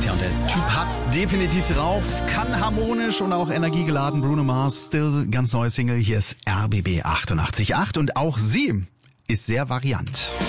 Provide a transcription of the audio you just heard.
Ja, und der Typ hat's definitiv drauf, kann harmonisch und auch energiegeladen. Bruno Mars, Still, ganz neue Single. Hier ist RBB 88.8 und auch sie ist sehr variant.